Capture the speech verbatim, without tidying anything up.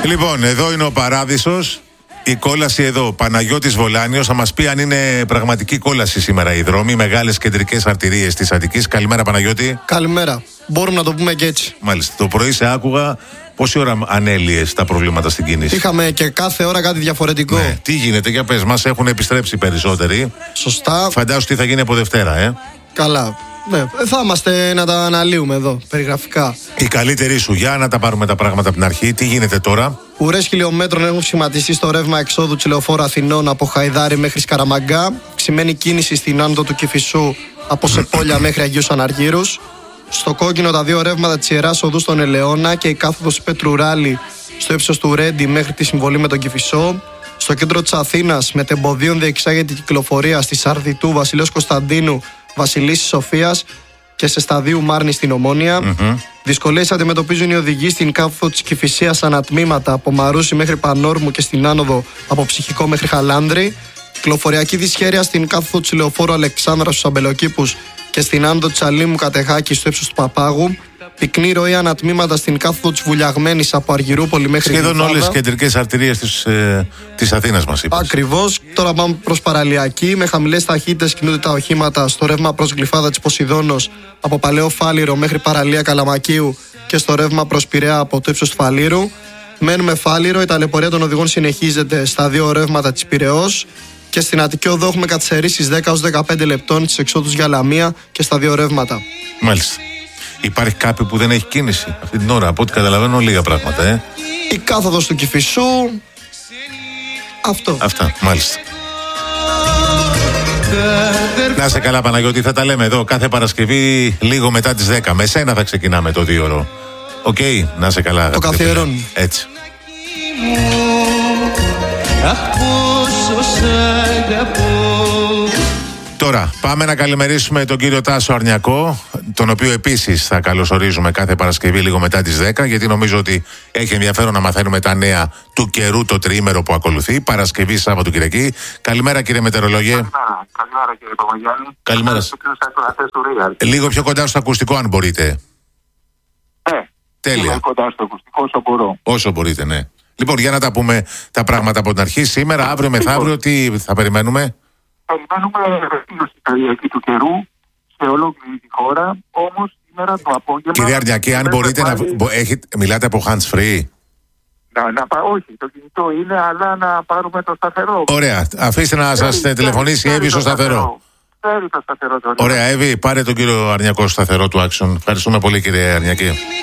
Λοιπόν, εδώ είναι ο Παράδεισος. Η κόλαση εδώ, Παναγιώτης Βολάνιος, θα μας πει αν είναι πραγματική κόλαση σήμερα οι δρόμοι, μεγάλες κεντρικές αρτηρίες της Αττικής. Καλημέρα, Παναγιώτη. Καλημέρα. Μπορούμε να το πούμε και έτσι. Μάλιστα. Το πρωί σε άκουγα. Πόση ώρα ανέλυες τα προβλήματα στην κίνηση? Είχαμε και κάθε ώρα κάτι διαφορετικό. Ναι. Τι γίνεται, για πες μας, έχουν επιστρέψει περισσότεροι. Σωστά. Φαντάσου τι θα γίνει από Δευτέρα, ε. Καλά. Ναι, θα είμαστε να τα αναλύουμε εδώ, περιγραφικά. Η καλύτερη σου, για να τα πάρουμε τα πράγματα από την αρχή. Τι γίνεται τώρα? Ουρές χιλιόμετρων έχουν σχηματιστεί στο ρεύμα εξόδου του λεωφόρου Αθηνών από Χαϊδάρη μέχρι Σκαραμαγκά. Ξημένη κίνηση στην άνοδο του Κηφισού από Σεπόλια μέχρι Αγίους Αναργύρους. Στο κόκκινο τα δύο ρεύματα της Ιεράς Οδού στον Ελαιώνα και η κάθοδος Πετρουράλη στο ύψος του Ρέντι μέχρι τη συμβολή με τον Κηφισό. Στο κέντρο της Αθήνας με τεμποδίων διεξάγεται η κυκλοφορία στη Σαρδιτού, Βασιλέως Κωνσταντίνου, Βασιλίσσης Σοφίας και σε σταδίου Μάρνη στην Ομόνια. Mm-hmm. Δυσκολίες αντιμετωπίζουν οι οδηγοί στην κάθοδο της Κηφισίας ανατμήματα από Μαρούσι μέχρι Πανόρμου και στην άνοδο από Ψυχικό μέχρι Χαλάνδρη. Κυκλοφοριακή δυσχέρεια στην κάθοδο της λεωφόρου Αλεξάνδρα στους Αμπελοκήπους και στην άνοδο της Αλήμου Κατεχάκη στο ύψος του Παπάγου. Πυκνή ροή ανατμήματα στην κάθοδο της Βουλιαγμένης από Αργυρούπολη μέχρι σχεδόν όλες τις κεντρικές αρτηρίες της, ε, της Αθήνας μας είπες. Ακριβώς. Τώρα πάμε προς Παραλιακή. Με χαμηλές ταχύτητες κινούνται τα οχήματα στο ρεύμα προς Γλυφάδα της Ποσειδώνος από Παλαιό Φάληρο μέχρι Παραλία Καλαμακίου και στο ρεύμα προς Πειραιά από το ύψος του Φαλήρου. Μένουμε Φάληρο. Η ταλαιπωρία των οδηγών συνεχίζεται στα δύο ρεύματα της Πειραιώς. Και στην Αττική Οδό έχουμε καθυστερήσεις δέκα έως δεκαπέντε λεπτών στις εξόδους για Λαμία και στα δύο ρεύματα. Μάλιστα. Υπάρχει κάποιο που δεν έχει κίνηση αυτή την ώρα? Από ό,τι καταλαβαίνω, λίγα πράγματα, ε. Η κάθοδος του Κηφισού. Αυτό. Αυτά, μάλιστα. Να σε καλά, Παναγιώτη, θα τα λέμε εδώ κάθε Παρασκευή λίγο μετά τις δέκα. Με σένα θα ξεκινάμε το δύο ώρο. Οκ, okay, να σε καλά. Το καθιερώνει. Έτσι. Τώρα πάμε να καλημερίσουμε τον κύριο Τάσο Αρνιακό, τον οποίο επίσης θα καλωσορίζουμε κάθε Παρασκευή λίγο μετά τις δέκα, γιατί νομίζω ότι έχει ενδιαφέρον να μαθαίνουμε τα νέα του καιρού το τριήμερο που ακολουθεί, Παρασκευή, Σάββατο, Κυριακή. Καλημέρα, κύριε μετεωρολόγε. Καλημέρα, κύριε Παπαγιάννη. Καλημέρα. Λίγο πιο κοντά στο ακουστικό, αν μπορείτε. Ναι. Τέλεια. Λίγο κοντά στο ακουστικό όσο μπορώ. Όσο μπορείτε, ναι. Λοιπόν, για να τα πούμε τα πράγματα από την αρχή. Σήμερα, αύριο, μεθαύριο, τι θα περιμένουμε? Περιμένουμε βελτίωση σταδιακή του καιρού σε ολόκληρη τη χώρα, όμως σήμερα το απόγευμα... Κύριε Αρνιακή, αν μπορείτε πάλι... να... Έχετε... Μιλάτε από hands free? Να, να πά... Όχι, το κινητό είναι, αλλά να πάρουμε το σταθερό. Ωραία, αφήστε να σας τηλεφωνήσει η Εύη στο σταθερό. Φέρει το σταθερό. Ωραία, Εύη, πάρε τον κύριο Αρνιακό στο σταθερό του Action. Ευχαριστούμε πολύ, κύριε Αρνιακή.